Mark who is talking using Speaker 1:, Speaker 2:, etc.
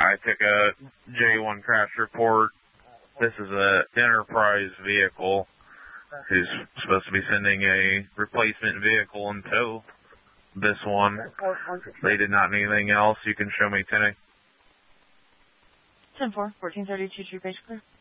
Speaker 1: I took a J1 crash report. This is a Enterprise vehicle who's supposed to be sending a replacement vehicle in tow. This one. They did not need anything else. You can show me 10-8.
Speaker 2: 10-4, 1432 True Page Clear.